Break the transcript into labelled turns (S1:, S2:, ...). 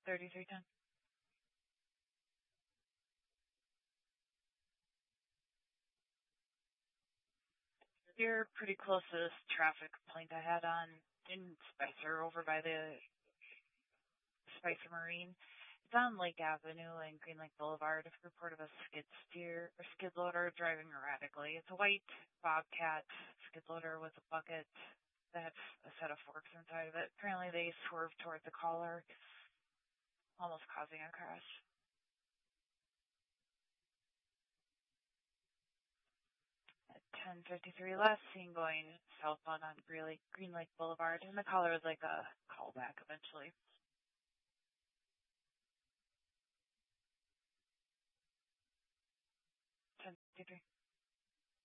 S1: 3310. You're pretty close to this traffic complaint I had on in Spicer over by the Spicer Marine. It's on Lake Avenue and Green Lake Boulevard. Report of a skid loader driving erratically. It's a white Bobcat skid loader with a bucket that has a set of forks inside of it. Apparently they swerved toward the caller, almost causing a crash. At 10:53, last seen going southbound on Green Lake Boulevard, and the caller was like a callback eventually.